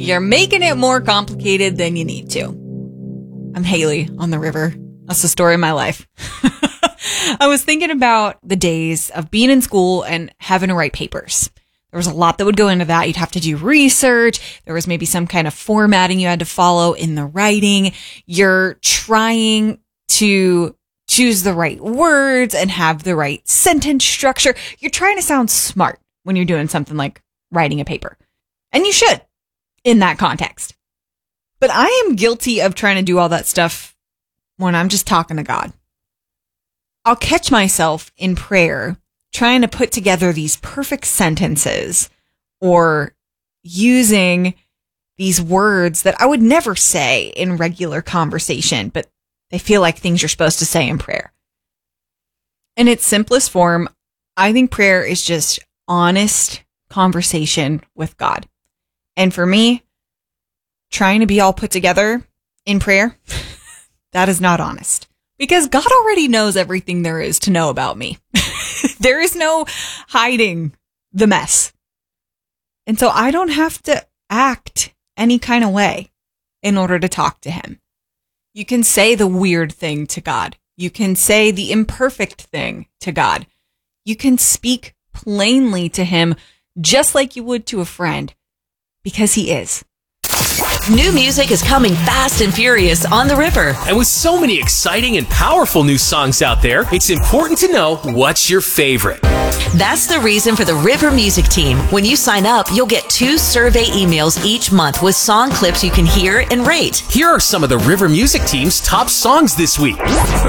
You're making it more complicated than you need to. I'm Haley on the river. That's the story of my life. I was thinking about the days of being in school and having to write papers. There was a lot that would go into that. You'd have to do research. There was maybe some kind of formatting you had to follow in the writing. You're trying to choose the right words and have the right sentence structure. You're trying to sound smart when you're doing something like writing a paper. And you should in that context. But I am guilty of trying to do all that stuff when I'm just talking to God. I'll catch myself in prayer trying to put together these perfect sentences or using these words that I would never say in regular conversation, but they feel like things you're supposed to say in prayer. In its simplest form, I think prayer is just honest conversation with God. And for me, trying to be all put together in prayer, that is not honest. Because God already knows everything there is to know about me. There is no hiding the mess. And so I don't have to act any kind of way in order to talk to him. You can say the weird thing to God. You can say the imperfect thing to God. You can speak plainly to him just like you would to a friend because he is. New music is coming fast and furious on the river. And with so many exciting and powerful new songs out there, it's important to know what's your favorite. That's the reason for the River Music Team. When you sign up, you'll get 2 survey emails each month with song clips you can hear and rate. Here are some of the River Music Team's top songs this week.